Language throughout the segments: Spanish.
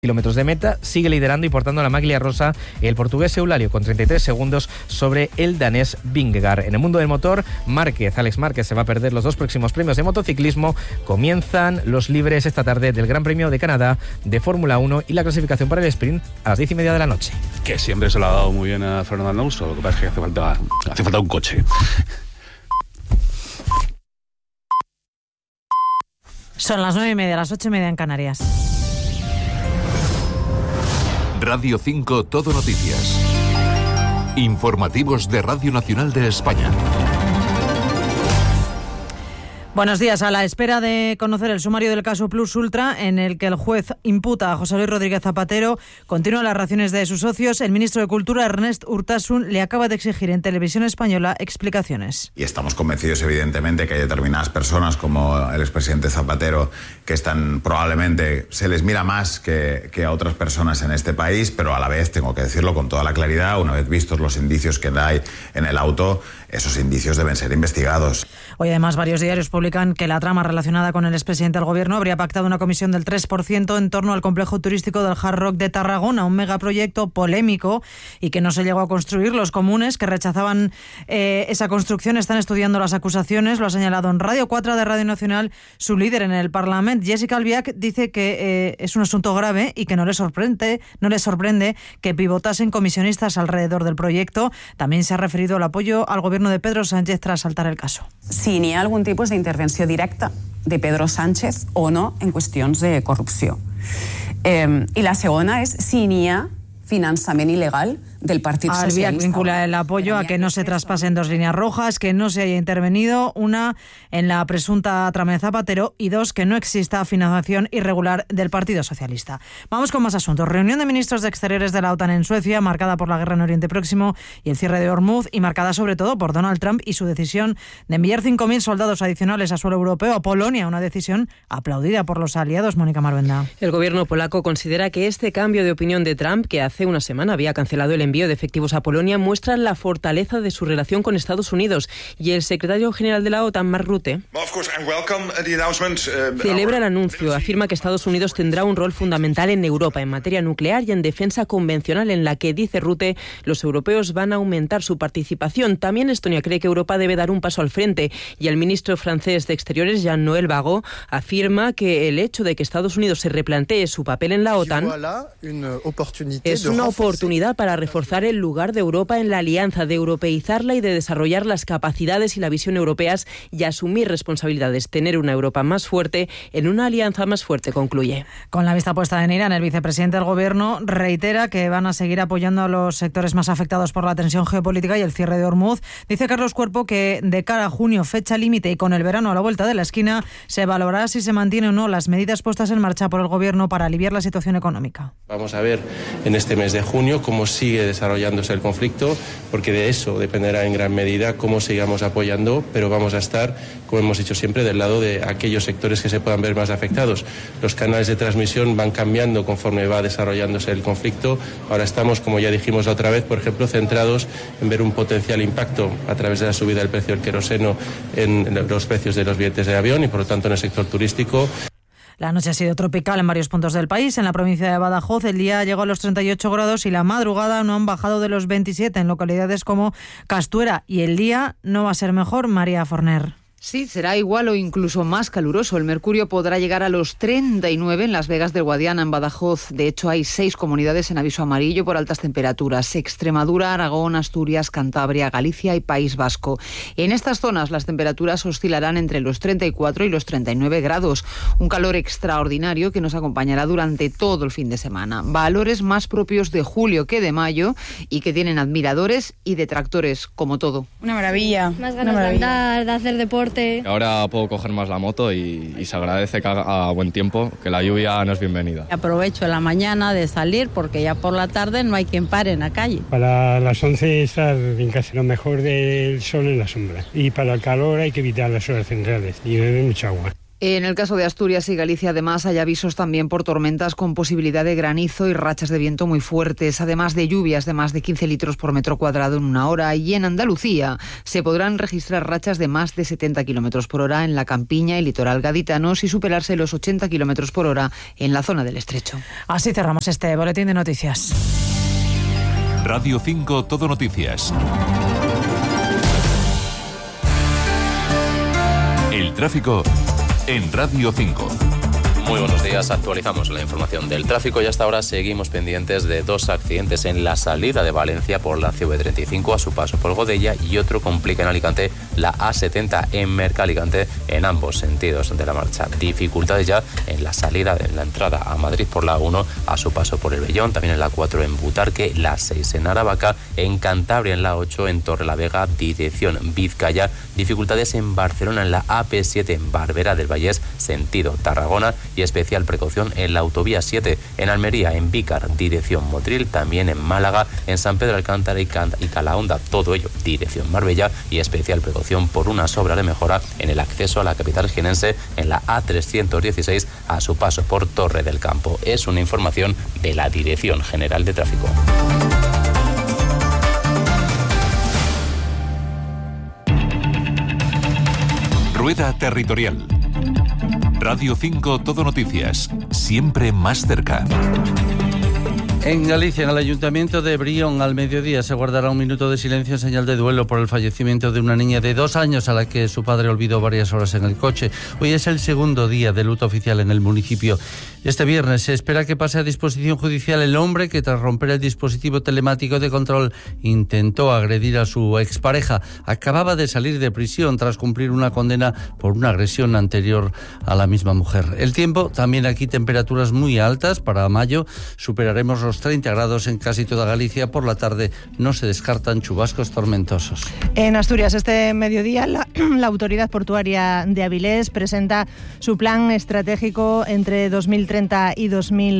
kilómetros de meta, sigue liderando y portando la maglia rosa el portugués Eulalia con 33 segundos sobre el danés Vingegaard. En el mundo del motor, Alex Márquez se va a perder los dos próximos premios de motociclismo. Comienzan los libres esta tarde del Gran Premio de Canadá de Fórmula 1 y la clasificación para el sprint a las 10:30 de la noche. Que siempre se lo ha dado muy bien a Fernando Alonso, lo que pasa es que hace falta un coche. Son las 9:30, las 8:30 en Canarias. Radio 5 Todo Noticias. Informativos de Radio Nacional de España. Buenos días. A la espera de conocer el sumario del caso Plus Ultra, en el que el juez imputa a José Luis Rodríguez Zapatero, continúan las reacciones de sus socios. El ministro de Cultura, Ernest Urtasun, le acaba de exigir en Televisión Española explicaciones. Y estamos convencidos, evidentemente, que hay determinadas personas, como el expresidente Zapatero, que probablemente se les mira más que a otras personas en este país, pero a la vez, tengo que decirlo con toda la claridad, una vez vistos los indicios que hay en el auto, esos indicios deben ser investigados. Hoy, además, varios diarios publican que la trama relacionada con el expresidente del Gobierno habría pactado una comisión del 3% en torno al complejo turístico del Hard Rock de Tarragona, un megaproyecto polémico y que no se llegó a construir. Los comunes que rechazaban esa construcción están estudiando las acusaciones. Lo ha señalado en Radio 4 de Radio Nacional su líder en el Parlamento, Jessica Albiach. Dice que es un asunto grave y que no le sorprende que pivotasen comisionistas alrededor del proyecto. También se ha referido al apoyo al Gobierno de Pedro Sánchez tras saltar el caso. Si n'hi ha algun tipus d'intervenció directa de Pedro Sánchez o no en qüestions de corrupció. I la segona és si n'hi ha finançament il·legal del Partido Socialista. Albiach vincula el apoyo a que no se traspasen dos líneas rojas, que no se haya intervenido, una en la presunta trama de Zapatero y dos, que no exista financiación irregular del Partido Socialista. Vamos con más asuntos. Reunión de ministros de Exteriores de la OTAN en Suecia, marcada por la guerra en Oriente Próximo y el cierre de Hormuz, y marcada sobre todo por Donald Trump y su decisión de enviar 5.000 soldados adicionales a suelo europeo, a Polonia, una decisión aplaudida por los aliados. Mónica Marvenda. El gobierno polaco considera que este cambio de opinión de Trump, que hace una semana había cancelado el envío de efectivos a Polonia, muestra la fortaleza de su relación con Estados Unidos. Y el secretario general de la OTAN, Mark Rutte, celebra el anuncio. Afirma que Estados Unidos tendrá un rol fundamental en Europa en materia nuclear y en defensa convencional, en la que, dice Rutte, los europeos van a aumentar su participación. También Estonia cree que Europa debe dar un paso al frente. Y el ministro francés de Exteriores, Jean-Noël Barrot, afirma que el hecho de que Estados Unidos se replantee su papel en la OTAN es una oportunidad para reforzar el lugar de Europa en la alianza, de europeizarla y de desarrollar las capacidades y la visión europeas y asumir responsabilidades. Tener una Europa más fuerte en una alianza más fuerte, concluye. Con la vista puesta en Irán, el vicepresidente del Gobierno reitera que van a seguir apoyando a los sectores más afectados por la tensión geopolítica y el cierre de Hormuz. Dice Carlos Cuerpo que de cara a junio, fecha límite, y con el verano a la vuelta de la esquina, se valorará si se mantienen o no las medidas puestas en marcha por el Gobierno para aliviar la situación económica. Vamos a ver en este mes de junio cómo sigue desarrollándose el conflicto, porque de eso dependerá en gran medida cómo sigamos apoyando, pero vamos a estar, como hemos dicho siempre, del lado de aquellos sectores que se puedan ver más afectados. Los canales de transmisión van cambiando conforme va desarrollándose el conflicto. Ahora estamos, como ya dijimos la otra vez, por ejemplo, centrados en ver un potencial impacto a través de la subida del precio del queroseno en los precios de los billetes de avión y, por lo tanto, en el sector turístico. La noche ha sido tropical en varios puntos del país. En la provincia de Badajoz el día llegó a los 38 grados y la madrugada no han bajado de los 27 en localidades como Castuera. Y el día no va a ser mejor, María Forner. Sí, será igual o incluso más caluroso. El mercurio podrá llegar a los 39 en Las Vegas del Guadiana, en Badajoz. De hecho, hay 6 comunidades en aviso amarillo por altas temperaturas: Extremadura, Aragón, Asturias, Cantabria, Galicia y País Vasco. En estas zonas las temperaturas oscilarán entre los 34 y los 39 grados. Un calor extraordinario que nos acompañará durante todo el fin de semana. Valores más propios de julio que de mayo y que tienen admiradores y detractores, como todo. Una maravilla. Más ganas de andar, de hacer deporte. Ahora puedo coger más la moto y se agradece que haga buen tiempo, que la lluvia no es bienvenida. Aprovecho la mañana de salir porque ya por la tarde no hay quien pare en la calle. Para las 11 estar en casa, lo mejor del sol en la sombra. Y para el calor hay que evitar las horas centrales y beber mucha agua. En el caso de Asturias y Galicia, además, hay avisos también por tormentas con posibilidad de granizo y rachas de viento muy fuertes, además de lluvias de más de 15 litros por metro cuadrado en una hora. Y en Andalucía se podrán registrar rachas de más de 70 kilómetros por hora en la campiña y litoral gaditanos y superarse los 80 kilómetros por hora en la zona del Estrecho. Así cerramos este boletín de noticias. Radio 5 Todo Noticias. El tráfico en Radio 5. Muy buenos días, actualizamos la información del tráfico y hasta ahora seguimos pendientes de 2 accidentes en la salida de Valencia por la CV35 a su paso por Godella y otro complica en Alicante la A70 en Mercalicante en ambos sentidos de la marcha. Dificultades ya en la salida, en la entrada a Madrid por la A1 a su paso por el Bellón, también en la 4 en Butarque, la 6 en Aravaca, en Cantabria en la 8 en Torrelavega, dirección Vizcaya, dificultades en Barcelona en la AP7 en Barberá del Vallés, sentido Tarragona y especial precaución en la autovía 7 en Almería, en Vícar, dirección Motril, también en Málaga, en San Pedro Alcántara y Calahonda, todo ello dirección Marbella y especial precaución por unas obras de mejora en el acceso a la capital jienense en la A316 a su paso por Torre del Campo. Es una información de la Dirección General de Tráfico. Rueda Territorial. Radio 5 Todo Noticias, siempre más cerca. En Galicia, en el Ayuntamiento de Brión, al mediodía se guardará un minuto de silencio en señal de duelo por el fallecimiento de una niña de 2 años a la que su padre olvidó varias horas en el coche. Hoy es el segundo día de luto oficial en el municipio. Este viernes se espera que pase a disposición judicial el hombre que, tras romper el dispositivo telemático de control, intentó agredir a su expareja. Acababa de salir de prisión tras cumplir una condena por una agresión anterior a la misma mujer. El tiempo, también aquí temperaturas muy altas. Para mayo superaremos los 30 grados en casi toda Galicia. Por la tarde no se descartan chubascos tormentosos. En Asturias, este mediodía, la Autoridad Portuaria de Avilés presenta su plan estratégico entre 2030 y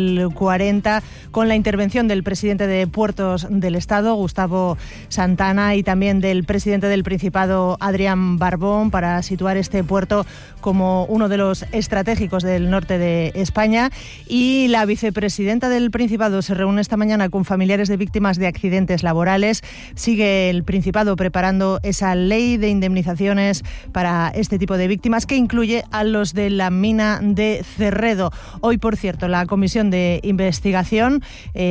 2040 con la intervención del presidente de Puertos del Estado, Gustavo Santana, y también del presidente del Principado, Adrián Barbón, para situar este puerto como uno de los estratégicos del norte de España. Y la vicepresidenta del Principado se reúne esta mañana con familiares de víctimas de accidentes laborales. Sigue el Principado preparando esa ley de indemnizaciones para este tipo de víctimas, que incluye a los de la mina de Cerredo. Hoy, por cierto, la Comisión de Investigación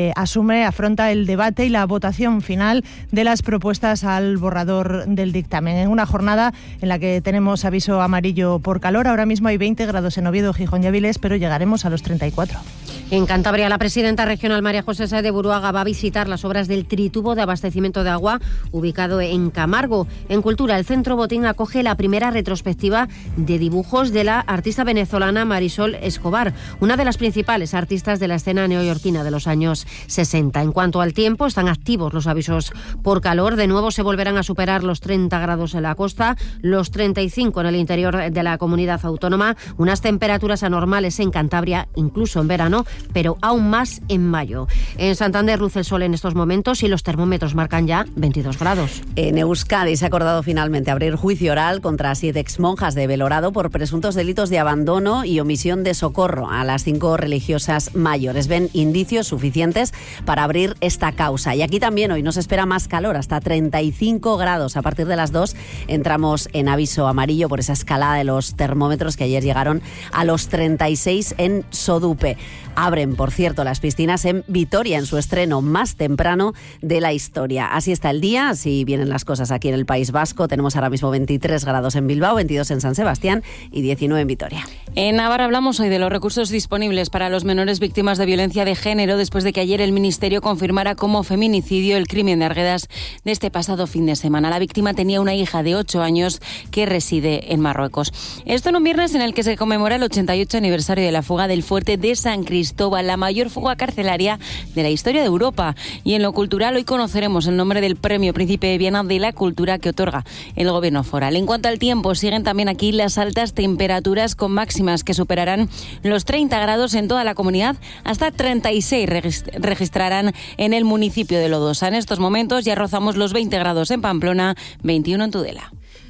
afronta el debate y la votación final de las propuestas al borrador del dictamen. En una jornada en la que tenemos aviso amarillo por calor. Ahora mismo hay 20 grados en Oviedo, Gijón y Avilés, pero llegaremos a los 34. En Cantabria, la presidenta regional María José Sáez de Buruaga va a visitar las obras del tritubo de abastecimiento de agua ubicado en Camargo. En Cultura, el Centro Botín acoge la primera retrospectiva de dibujos de la artista venezolana Marisol Escobar, una de las principales artistas de la escena neoyorquina de los años 60. En cuanto al tiempo, están activos los avisos por calor. De nuevo se volverán a superar los 30 grados en la costa, los 35 en el interior de la comunidad autónoma, unas temperaturas anormales en Cantabria, incluso en verano, pero aún más en mayo. En Santander luce el sol en estos momentos y los termómetros marcan ya 22 grados. En Euskadi se ha acordado finalmente abrir juicio oral contra 7 exmonjas de Belorado por presuntos delitos de abandono y omisión de socorro a las 5 religiosas mayores. Ven indicios suficientes para abrir esta causa. Y aquí también hoy nos espera más calor, hasta 35 grados. A partir de las 2 entramos en aviso amarillo por esa escalada de los termómetros que ayer llegaron a los 36 en Sodupe. Abren, por cierto, las piscinas en Vitoria, en su estreno más temprano de la historia. Así está el día, así vienen las cosas aquí en el País Vasco. Tenemos ahora mismo 23 grados en Bilbao, 22 en San Sebastián y 19 en Vitoria. En Navarra hablamos hoy de los recursos disponibles para los menores víctimas de violencia de género, después de que ayer el Ministerio confirmara como feminicidio el crimen de Arguedas de este pasado fin de semana. La víctima tenía una hija de 8 años que reside en Marruecos. Esto en un viernes en el que se conmemora el 88 aniversario de la fuga del fuerte de San Cristóbal, la mayor fuga carcelaria de la historia de Europa. Y en lo cultural, hoy conoceremos el nombre del Premio Príncipe de Viana de la Cultura que otorga el Gobierno foral. En cuanto al tiempo, siguen también aquí las altas temperaturas, con máximas que superarán los 30 grados en toda la comunidad, hasta 36 registrarán en el municipio de Lodosa. En estos momentos ya rozamos los 20 grados en Pamplona, 21 en Tudela.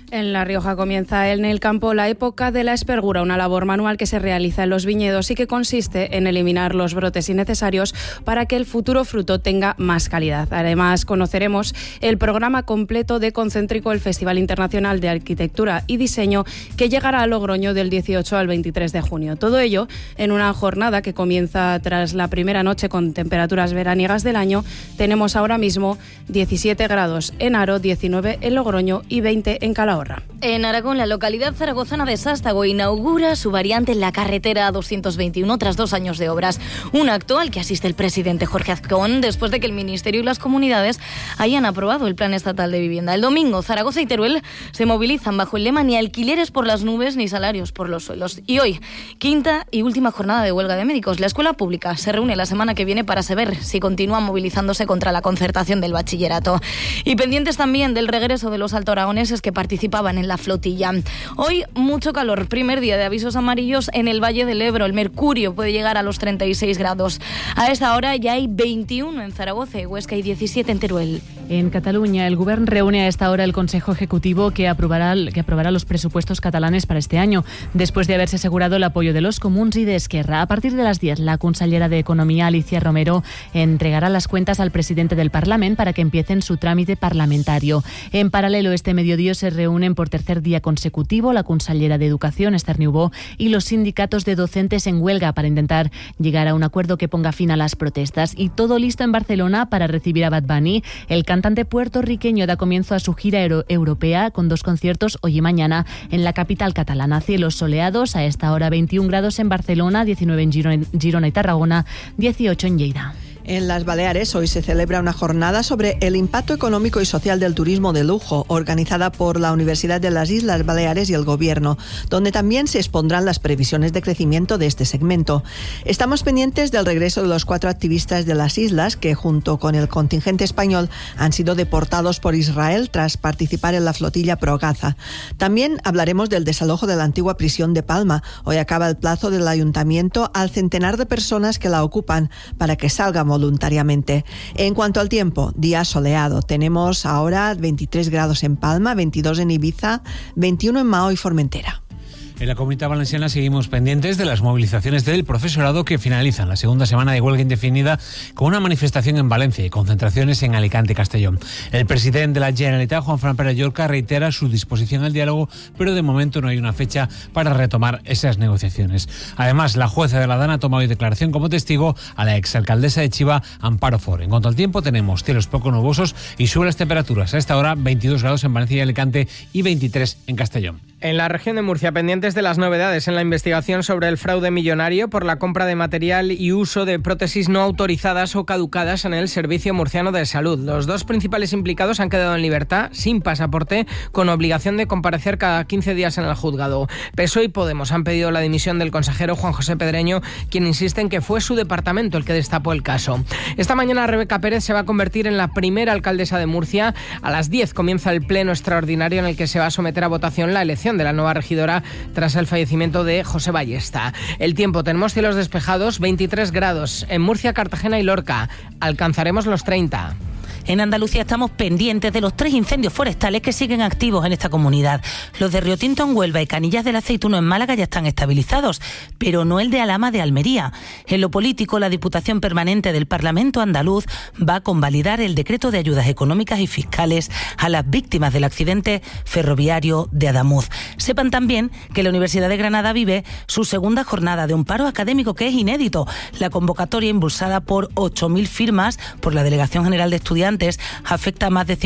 En La Rioja comienza en el campo la época de la espergura, una labor manual que se realiza en los viñedos y que consiste en eliminar los brotes innecesarios para que el futuro fruto tenga más calidad. Además, conoceremos el programa completo de Concéntrico, el Festival Internacional de Arquitectura y Diseño, que llegará a Logroño del 18 al 23 de junio. Todo ello en una jornada que comienza tras la primera noche con temperaturas veraniegas del año. Tenemos ahora mismo 17 grados en Haro, 19 en Logroño y 20 en Calahorra. En Aragón, la localidad zaragozana de Sástago inaugura su variante en la carretera 221 tras 2 años de obras. Un acto al que asiste el presidente Jorge Azcón después de que el Ministerio y las comunidades hayan aprobado el Plan Estatal de Vivienda. El domingo, Zaragoza y Teruel se movilizan bajo el lema "Ni alquileres por las nubes ni salarios por los suelos". Y hoy, quinta y última jornada de huelga de médicos. La escuela pública se reúne la semana que viene para saber si continúa movilizándose contra la concertación del bachillerato. Y pendientes también del regreso de los altoaragoneses que participaban en la flotilla. Hoy mucho calor, primer día de avisos amarillos en el Valle del Ebro. El mercurio puede llegar a los 36 grados. A esta hora ya hay 21 en Zaragoza y Huesca y 17 en Teruel. En Cataluña, el Govern reúne a esta hora el Consejo Ejecutivo que aprobará los presupuestos catalanes para este año, después de haberse asegurado el apoyo de los Comuns y de Esquerra. A partir de las 10, la consellera de Economía, Alicia Romero, entregará las cuentas al presidente del Parlament para que empiecen su trámite parlamentario. En paralelo, este mediodía se reúnen por tercer día consecutivo la consellera de Educación, Esther Niubó, y los sindicatos de docentes en huelga para intentar llegar a un acuerdo que ponga fin a las protestas. Y todo listo en Barcelona para recibir a Bad Bunny. El cantante puertorriqueño da comienzo a su gira europea con 2 conciertos hoy y mañana en la capital catalana. Cielos soleados, a esta hora 21 grados en Barcelona, 19 en Girona y Tarragona, 18 en Lleida. En las Baleares hoy se celebra una jornada sobre el impacto económico y social del turismo de lujo, organizada por la Universidad de las Islas Baleares y el Gobierno, donde también se expondrán las previsiones de crecimiento de este segmento. Estamos pendientes del regreso de los 4 activistas de las islas que, junto con el contingente español, han sido deportados por Israel tras participar en la flotilla pro-Gaza. También hablaremos del desalojo de la antigua prisión de Palma. Hoy acaba el plazo del ayuntamiento al centenar de personas que la ocupan para que salgan voluntariamente. En cuanto al tiempo, día soleado. Tenemos ahora 23 grados en Palma, 22 en Ibiza, 21 en Mahó y Formentera. En la Comunidad Valenciana seguimos pendientes de las movilizaciones del profesorado que finalizan la segunda semana de huelga indefinida con una manifestación en Valencia y concentraciones en Alicante y Castellón. El presidente de la Generalitat, Juan Pere Llorca, reitera su disposición al diálogo, pero de momento no hay una fecha para retomar esas negociaciones. Además, la jueza de la DANA ha tomado hoy declaración como testigo a la exalcaldesa de Chiva, Amparo For. En cuanto al tiempo, tenemos cielos poco nubosos y suben las temperaturas. A esta hora, 22 grados en Valencia y Alicante y 23 en Castellón. En la región de Murcia, pendientes de las novedades en la investigación sobre el fraude millonario por la compra de material y uso de prótesis no autorizadas o caducadas en el Servicio Murciano de Salud. Los 2 principales implicados han quedado en libertad, sin pasaporte, con obligación de comparecer cada 15 días en el juzgado. PSOE y Podemos han pedido la dimisión del consejero Juan José Pedreño, quien insiste en que fue su departamento el que destapó el caso. Esta mañana Rebeca Pérez se va a convertir en la primera alcaldesa de Murcia. A las 10 comienza el pleno extraordinario en el que se va a someter a votación la elección de la nueva regidora tras el fallecimiento de José Ballesta. El tiempo, tenemos cielos despejados, 23 grados en Murcia, Cartagena y Lorca. Alcanzaremos los 30. En Andalucía estamos pendientes de los 3 incendios forestales que siguen activos en esta comunidad. Los de Río Tinto en Huelva y Canillas del Aceituno en Málaga ya están estabilizados, pero no el de Alhama de Almería. En lo político, la Diputación Permanente del Parlamento andaluz va a convalidar el decreto de ayudas económicas y fiscales a las víctimas del accidente ferroviario de Adamuz. Sepan también que la Universidad de Granada vive su segunda jornada de un paro académico que es inédito. La convocatoria, impulsada por 8.000 firmas por la Delegación General de Estudiantes, afecta a más de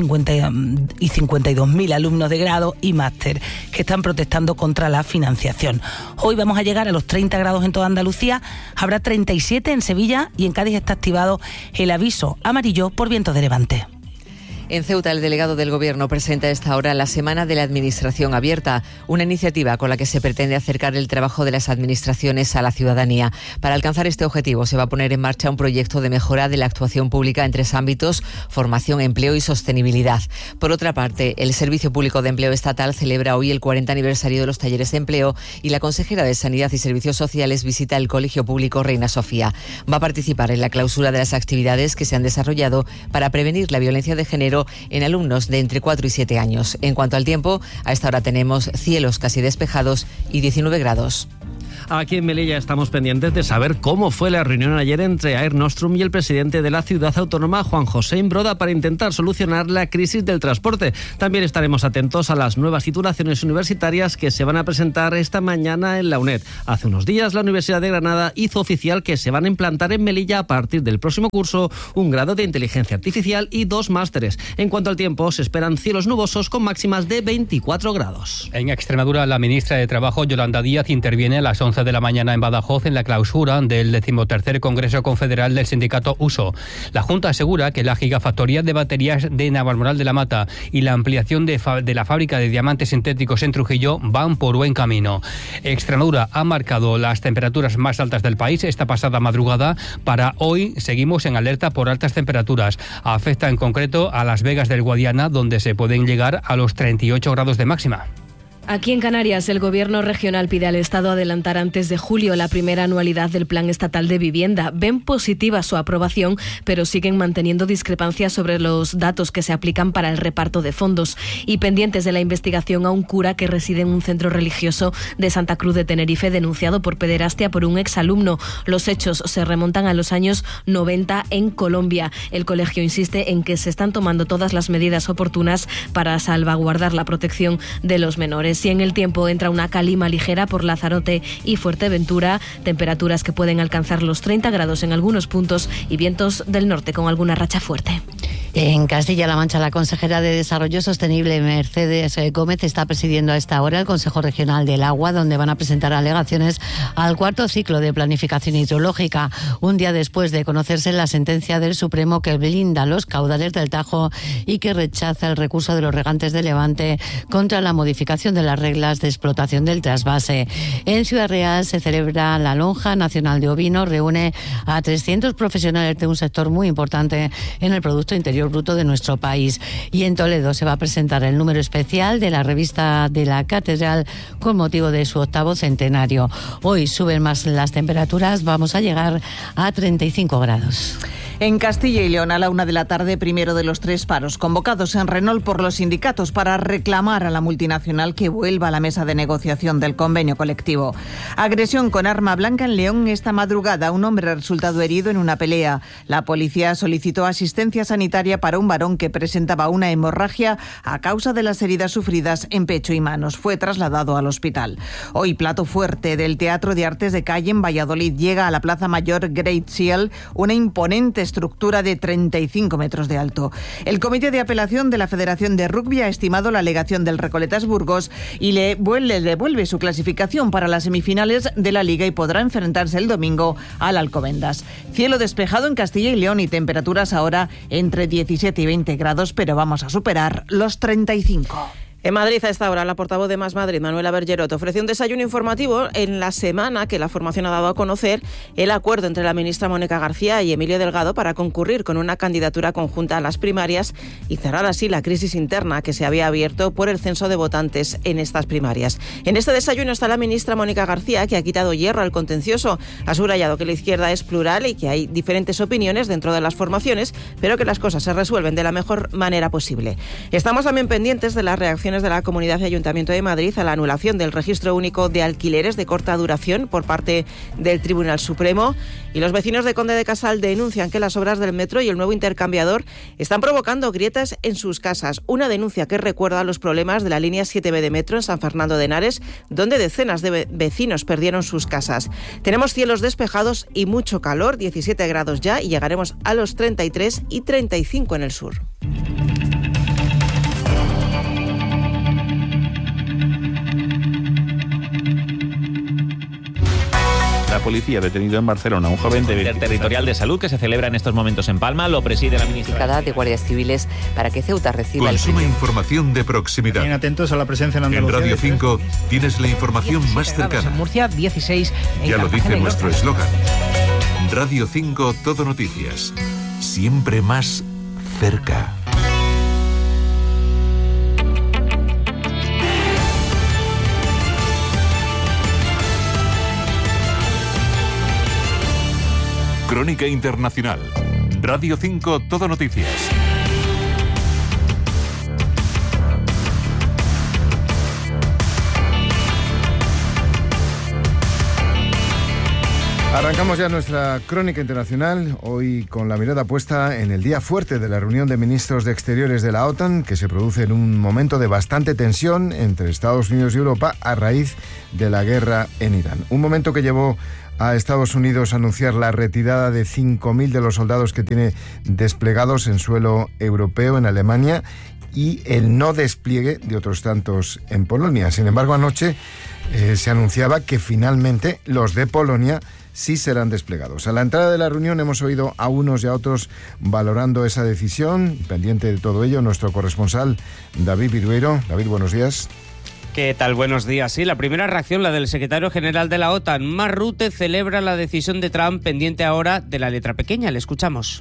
52.000 alumnos de grado y máster que están protestando contra la financiación. Hoy vamos a llegar a los 30 grados en toda Andalucía, habrá 37 en Sevilla y en Cádiz está activado el aviso amarillo por vientos de levante. En Ceuta, el delegado del Gobierno presenta a esta hora la Semana de la Administración Abierta, una iniciativa con la que se pretende acercar el trabajo de las administraciones a la ciudadanía. Para alcanzar este objetivo se va a poner en marcha un proyecto de mejora de la actuación pública en 3 ámbitos: formación, empleo y sostenibilidad. Por otra parte, el Servicio Público de Empleo Estatal celebra hoy el 40 aniversario de los talleres de empleo y la consejera de Sanidad y Servicios Sociales visita el Colegio Público Reina Sofía. Va a participar en la clausura de las actividades que se han desarrollado para prevenir la violencia de género febrero en alumnos de entre 4 y 7 años. En cuanto al tiempo, a esta hora tenemos cielos casi despejados y 19 grados. Aquí en Melilla estamos pendientes de saber cómo fue la reunión ayer entre Air Nostrum y el presidente de la ciudad autónoma, Juan José Imbroda, para intentar solucionar la crisis del transporte. También estaremos atentos a las nuevas titulaciones universitarias que se van a presentar esta mañana en la UNED. Hace unos días la Universidad de Granada hizo oficial que se van a implantar en Melilla a partir del próximo curso un grado de inteligencia artificial y 2 másteres. En cuanto al tiempo, se esperan cielos nubosos con máximas de 24 grados. En Extremadura, la ministra de Trabajo, Yolanda Díaz, interviene a las 11 de la mañana en Badajoz en la clausura del 13º Congreso Confederal del sindicato USO. La Junta asegura que la gigafactoría de baterías de Navalmoral de la Mata y la ampliación de la fábrica de diamantes sintéticos en Trujillo van por buen camino. Extremadura ha marcado las temperaturas más altas del país esta pasada madrugada. Para hoy seguimos en alerta por altas temperaturas. Afecta en concreto a Las Vegas del Guadiana, donde se pueden llegar a los 38 grados de máxima. Aquí en Canarias, el Gobierno regional pide al Estado adelantar antes de julio la primera anualidad del Plan Estatal de Vivienda. Ven positiva su aprobación, pero siguen manteniendo discrepancias sobre los datos que se aplican para el reparto de fondos. Y pendientes de la investigación a un cura que reside en un centro religioso de Santa Cruz de Tenerife, denunciado por pederastia por un exalumno. Los hechos se remontan a los años 90 en Colombia. El colegio insiste en que se están tomando todas las medidas oportunas para salvaguardar la protección de los menores. Si en el tiempo entra una calima ligera por Lanzarote y Fuerteventura, temperaturas que pueden alcanzar los 30 grados en algunos puntos y vientos del norte con alguna racha fuerte. En Castilla-La Mancha, la consejera de Desarrollo Sostenible, Mercedes Gómez, está presidiendo a esta hora el Consejo Regional del Agua, donde van a presentar alegaciones al 4º ciclo de planificación hidrológica, un día después de conocerse la sentencia del Supremo que blinda los caudales del Tajo y que rechaza el recurso de los regantes de Levante contra la modificación de las reglas de explotación del trasvase. En Ciudad Real se celebra la Lonja Nacional de Ovino, reúne a 300 profesionales de un sector muy importante en el Producto Interior Bruto de nuestro país. Y en Toledo se va a presentar el número especial de la revista de la Catedral con motivo de su 8º centenario. Hoy suben más las temperaturas, vamos a llegar a 35 grados. En Castilla y León, a la 1 de la tarde, primero de los 3 paros convocados en Renault por los sindicatos para reclamar a la multinacional que vuelva a la mesa de negociación del convenio colectivo. Agresión con arma blanca en León esta madrugada. Un hombre ha resultado herido en una pelea. La policía solicitó asistencia sanitaria para un varón que presentaba una hemorragia a causa de las heridas sufridas en pecho y manos. Fue trasladado al hospital. Hoy, plato fuerte del Teatro de Artes de Calle en Valladolid. Llega a la Plaza Mayor Great Seal una imponente estructura de 35 metros de alto. El Comité de Apelación de la Federación de Rugby ha estimado la alegación del Recoletas Burgos y le devuelve su clasificación para las semifinales de la Liga y podrá enfrentarse el domingo al Alcobendas. Cielo despejado en Castilla y León y temperaturas ahora entre 17 y 20 grados, pero vamos a superar los 35. En Madrid, a esta hora, la portavoz de Más Madrid, Manuela Bergerot, ofreció un desayuno informativo en la semana que la formación ha dado a conocer el acuerdo entre la ministra Mónica García y Emilio Delgado para concurrir con una candidatura conjunta a las primarias y cerrar así la crisis interna que se había abierto por el censo de votantes en estas primarias. En este desayuno está la ministra Mónica García, que ha quitado hierro al contencioso. Ha subrayado que la izquierda es plural y que hay diferentes opiniones dentro de las formaciones, pero que las cosas se resuelven de la mejor manera posible. Estamos también pendientes de las reacciones de la Comunidad y Ayuntamiento de Madrid a la anulación del registro único de alquileres de corta duración por parte del Tribunal Supremo, y los vecinos de Conde de Casal denuncian que las obras del metro y el nuevo intercambiador están provocando grietas en sus casas. Una denuncia que recuerda a los problemas de la línea 7B de metro en San Fernando de Henares, donde decenas de vecinos perdieron sus casas. Tenemos cielos despejados y mucho calor, 17 grados ya, y llegaremos a los 33 y 35 en el sur. La policía ha detenido en Barcelona a un joven de Interterritorial de Salud que se celebra en estos momentos en Palma. Lo preside la ministra de Guardias Civiles para que Ceuta reciba Consuma información de proximidad. Bien atentos a la presencia en Andalucía. En Radio 5 tienes la información más cercana. En Murcia, 16. Ya lo dice nuestro eslogan. Radio 5 Todo Noticias. Siempre más cerca. Crónica Internacional. Radio 5 Todo Noticias. Arrancamos ya nuestra crónica internacional, hoy con la mirada puesta en el día fuerte de la reunión de ministros de Exteriores de la OTAN, que se produce en un momento de bastante tensión entre Estados Unidos y Europa a raíz de la guerra en Irán. Un momento que llevó a Estados Unidos a anunciar la retirada de 5.000 de los soldados que tiene desplegados en suelo europeo, en Alemania, y el no despliegue de otros tantos en Polonia. Sin embargo, anoche se anunciaba que finalmente los de Polonia sí serán desplegados. A la entrada de la reunión hemos oído a unos y a otros valorando esa decisión. Pendiente de todo ello, nuestro corresponsal David Vidueiro. David, buenos días. ¿Qué tal? Buenos días. Sí, la primera reacción, la del secretario general de la OTAN, Mark Rutte, celebra la decisión de Trump, pendiente ahora de la letra pequeña. Le escuchamos.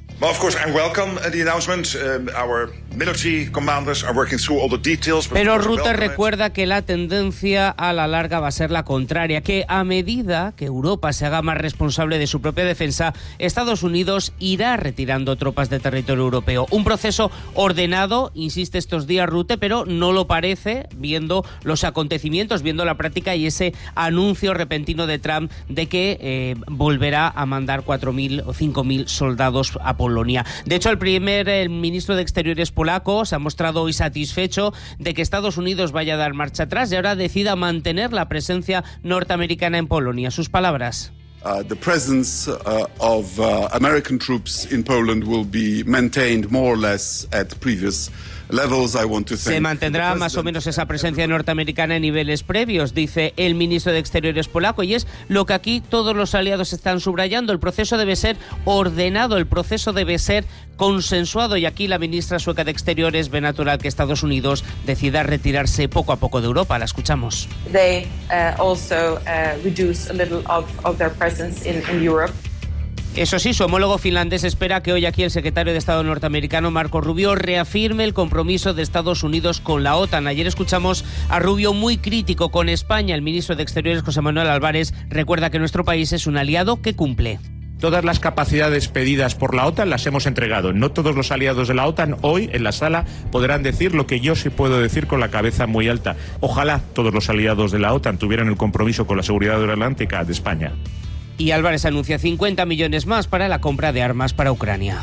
Pero Rutte recuerda que la tendencia a la larga va a ser la contraria, que a medida que Europa se haga más responsable de su propia defensa, Estados Unidos irá retirando tropas de territorio europeo. Un proceso ordenado, insiste estos días Rutte, pero no lo parece, viendo los acontecimientos, viendo la práctica y ese anuncio repentino de Trump de que volverá a mandar 4.000 o 5.000 soldados a Polonia. De hecho, el ministro de Exteriores polaco se ha mostrado hoy satisfecho de que Estados Unidos vaya a dar marcha atrás y ahora decida mantener la presencia norteamericana en Polonia. Sus palabras. The presence of American troops in Poland will be maintained more or less at previous levels. Se mantendrá más o menos esa presencia norteamericana en niveles previos, dice el ministro de Exteriores polaco, y es lo que aquí todos los aliados están subrayando. El proceso debe ser ordenado, el proceso debe ser consensuado, y aquí la ministra sueca de Exteriores ve natural que Estados Unidos decida retirarse poco a poco de Europa. La escuchamos. They also reduce a little of their presence in Europe. Eso sí, su homólogo finlandés espera que hoy aquí el secretario de Estado norteamericano, Marco Rubio, reafirme el compromiso de Estados Unidos con la OTAN. Ayer escuchamos a Rubio muy crítico con España. El ministro de Exteriores, José Manuel Álvarez, recuerda que nuestro país es un aliado que cumple. Todas las capacidades pedidas por la OTAN las hemos entregado. No todos los aliados de la OTAN hoy en la sala podrán decir lo que yo sí puedo decir con la cabeza muy alta. Ojalá todos los aliados de la OTAN tuvieran el compromiso con la seguridad aeronáutica de España. Y Álvarez anuncia 50 millones más para la compra de armas para Ucrania.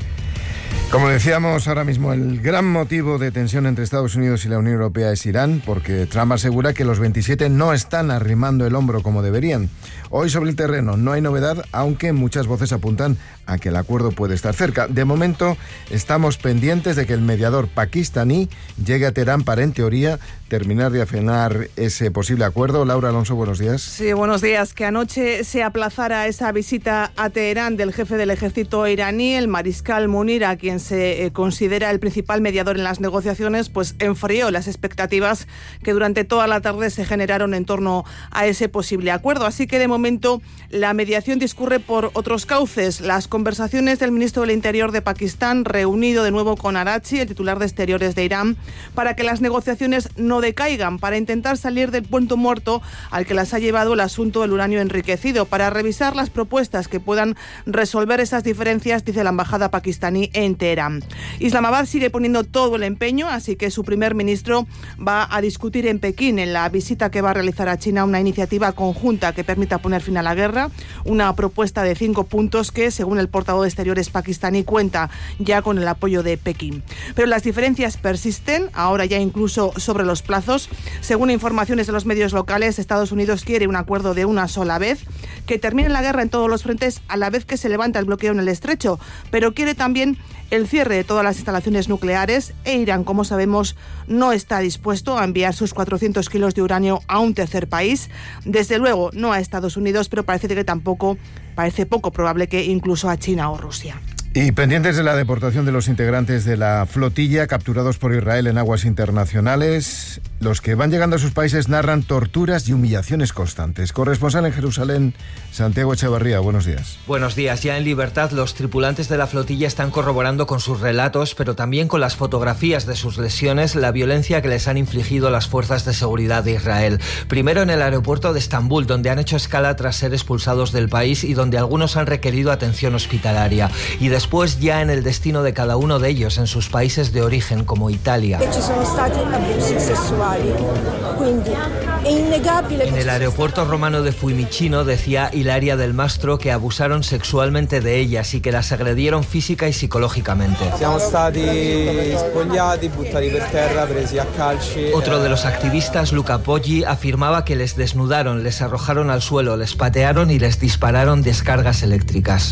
Como decíamos ahora mismo, el gran motivo de tensión entre Estados Unidos y la Unión Europea es Irán, porque Trump asegura que los 27 no están arrimando el hombro como deberían. Hoy sobre el terreno no hay novedad, aunque muchas voces apuntan a que el acuerdo puede estar cerca. De momento estamos pendientes de que el mediador pakistaní llegue a Teherán para, en teoría, terminar de afinar ese posible acuerdo. Laura Alonso, buenos días. Sí, buenos días. Que anoche se aplazara esa visita a Teherán del jefe del ejército iraní, el mariscal Munir, a quien se considera el principal mediador en las negociaciones, pues enfrió las expectativas que durante toda la tarde se generaron en torno a ese posible acuerdo. Así que de momento la mediación discurre por otros cauces. Las conversaciones del ministro del Interior de Pakistán, reunido de nuevo con Araghchi, el titular de Exteriores de Irán, para que las negociaciones no decaigan, para intentar salir del punto muerto al que las ha llevado el asunto del uranio enriquecido, para revisar las propuestas que puedan resolver esas diferencias, dice la embajada pakistaní en Teherán. Islamabad sigue poniendo todo el empeño, así que su primer ministro va a discutir en Pekín, en la visita que va a realizar a China, una iniciativa conjunta que permita poner fin a la guerra, una propuesta de 5 puntos que, según el portavoz de Exteriores pakistaní, cuenta ya con el apoyo de Pekín. Pero las diferencias persisten, ahora ya incluso sobre los plazos. Según informaciones de los medios locales, Estados Unidos quiere un acuerdo de una sola vez, que termine la guerra en todos los frentes a la vez que se levanta el bloqueo en el estrecho, pero quiere también el cierre de todas las instalaciones nucleares, e Irán, como sabemos, no está dispuesto a enviar sus 400 kilos de uranio a un tercer país. Desde luego no a Estados Unidos, pero parece poco probable que incluso a China o Rusia. Y pendientes de la deportación de los integrantes de la flotilla capturados por Israel en aguas internacionales, los que van llegando a sus países narran torturas y humillaciones constantes. Corresponsal en Jerusalén, Santiago Echevarría, buenos días. Buenos días. Ya en libertad, los tripulantes de la flotilla están corroborando con sus relatos, pero también con las fotografías de sus lesiones, la violencia que les han infligido las fuerzas de seguridad de Israel. Primero en el aeropuerto de Estambul, donde han hecho escala tras ser expulsados del país y donde algunos han requerido atención hospitalaria. Y después ya en el destino de cada uno de ellos, en sus países de origen, como Italia. Ci sono stati abusi sessuali, quindi En el aeropuerto romano de Fiumicino decía Ilaria del Mastro que abusaron sexualmente de ellas y que las agredieron física y psicológicamente. Otro de los activistas, Luca Poggi, afirmaba que les desnudaron, les arrojaron al suelo, les patearon y les dispararon descargas eléctricas.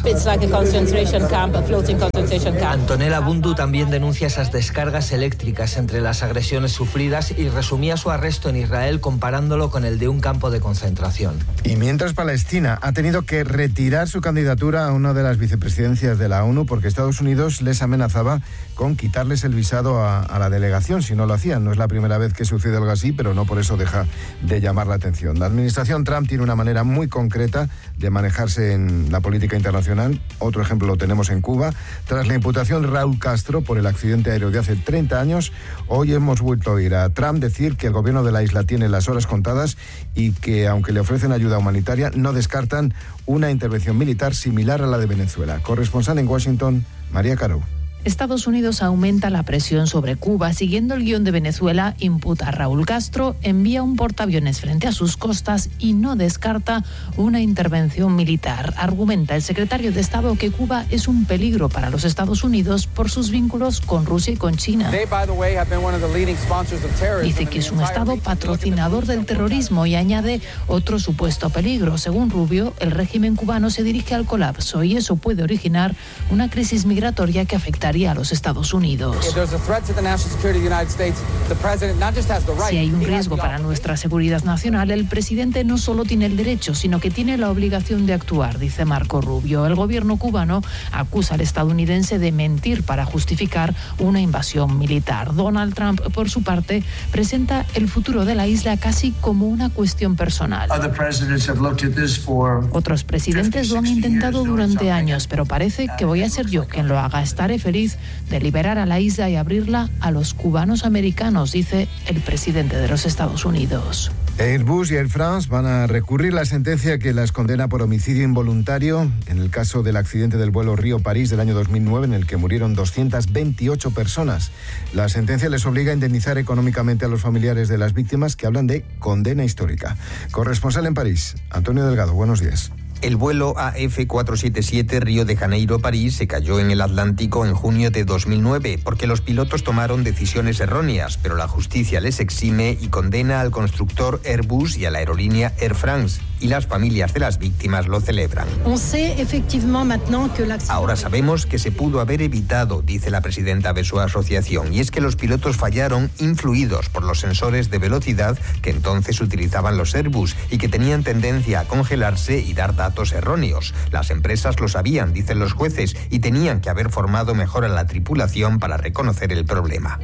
Antonella Bundu también denuncia esas descargas eléctricas entre las agresiones sufridas y resumía su arresto en Israel comparándolo con el de un campo de concentración. Y mientras Palestina ha tenido que retirar su candidatura a una de las vicepresidencias de la ONU porque Estados Unidos les amenazaba con quitarles el visado a la delegación si no lo hacían. No es la primera vez que sucede algo así, pero no por eso deja de llamar la atención. La administración Trump tiene una manera muy concreta de manejarse en la política internacional. Otro ejemplo lo tenemos en Cuba. Tras la imputación de Raúl Castro por el accidente aéreo de hace 30 años, hoy hemos vuelto a oír a Trump decir que el gobierno de la isla tiene las horas contadas y que, aunque le ofrecen ayuda humanitaria, no descartan una intervención militar similar a la de Venezuela. Corresponsal en Washington, María Caro. Estados Unidos aumenta la presión sobre Cuba. Siguiendo el guión de Venezuela, imputa a Raúl Castro, envía un portaaviones frente a sus costas y no descarta una intervención militar. Argumenta el secretario de Estado que Cuba es un peligro para los Estados Unidos por sus vínculos con Rusia y con China. Dice que es un Estado patrocinador del terrorismo y añade otro supuesto peligro. Según Rubio, el régimen cubano se dirige al colapso y eso puede originar una crisis migratoria que afectaría a los Estados Unidos. Si hay un riesgo para nuestra seguridad nacional, el presidente no solo tiene el derecho, sino que tiene la obligación de actuar, dice Marco Rubio. El gobierno cubano acusa al estadounidense de mentir para justificar una invasión militar. Donald Trump, por su parte, presenta el futuro de la isla casi como una cuestión personal. Otros presidentes lo han intentado durante años, pero parece que voy a ser yo quien lo haga. Estaré feliz de liberar a la isla y abrirla a los cubanos americanos, dice el presidente de los Estados Unidos. Airbus y Air France van a recurrir la sentencia que las condena por homicidio involuntario en el caso del accidente del vuelo Río-París del año 2009 en el que murieron 228 personas. La sentencia les obliga a indemnizar económicamente a los familiares de las víctimas, que hablan de condena histórica. Corresponsal en París, Antonio Delgado, buenos días. El vuelo AF477 Río de Janeiro-París se cayó en el Atlántico en junio de 2009 porque los pilotos tomaron decisiones erróneas, pero la justicia les exime y condena al constructor Airbus y a la aerolínea Air France, y las familias de las víctimas lo celebran. Ahora sabemos que se pudo haber evitado, dice la presidenta de su asociación, y es que los pilotos fallaron influidos por los sensores de velocidad que entonces utilizaban los Airbus y que tenían tendencia a congelarse y dar datos erróneos. Las empresas lo sabían, dicen los jueces, y tenían que haber formado mejor a la tripulación para reconocer el problema.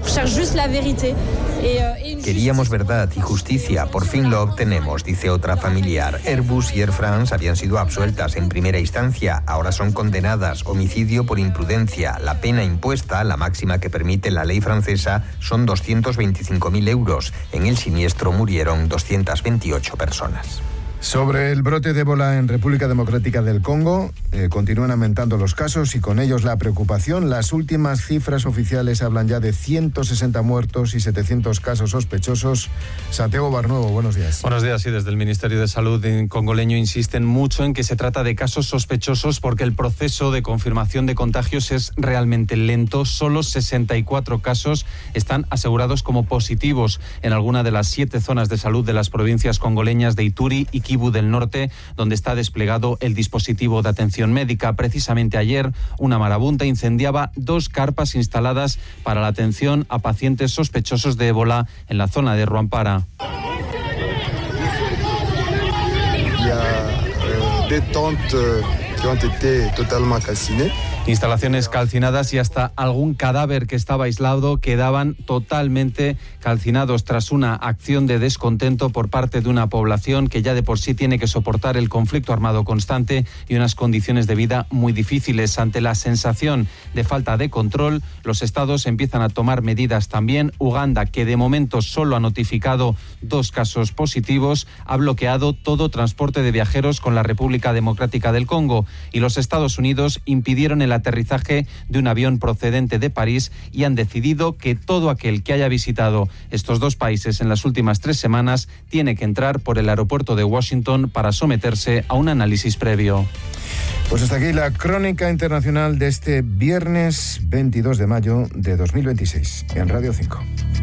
Queríamos verdad y justicia, por fin lo obtenemos, dice otra familiar. Airbus y Air France habían sido absueltas en primera instancia, ahora son condenadas, homicidio por imprudencia. La pena impuesta, la máxima que permite la ley francesa, son 225.000 euros. En el siniestro murieron 228 personas. Sobre el brote de ébola en República Democrática del Congo, continúan aumentando los casos y con ellos la preocupación. Las últimas cifras oficiales hablan ya de 160 muertos y 700 casos sospechosos. Santiago Barnuevo, buenos días. Buenos días, sí, desde el Ministerio de Salud congoleño insisten mucho en que se trata de casos sospechosos porque el proceso de confirmación de contagios es realmente lento. Solo 64 casos están asegurados como positivos en alguna de las 7 zonas de salud de las provincias congoleñas de Ituri y Kivu del Norte, donde está desplegado el dispositivo de atención médica. Precisamente ayer, una marabunta incendiaba 2 carpas instaladas para la atención a pacientes sospechosos de ébola en la zona de Rwampara. Il y a des tentes qui ont été totalement calcinées. Instalaciones calcinadas y hasta algún cadáver que estaba aislado quedaban totalmente calcinados tras una acción de descontento por parte de una población que ya de por sí tiene que soportar el conflicto armado constante y unas condiciones de vida muy difíciles. Ante la sensación de falta de control, los estados empiezan a tomar medidas también. Uganda, que de momento solo ha notificado 2 casos positivos, ha bloqueado todo transporte de viajeros con la República Democrática del Congo, y los Estados Unidos impidieron el aterrizaje de un avión procedente de París y han decidido que todo aquel que haya visitado estos dos países en las últimas 3 semanas tiene que entrar por el aeropuerto de Washington para someterse a un análisis previo. Pues hasta aquí la crónica internacional de este viernes 22 de mayo de 2026 en Radio 5.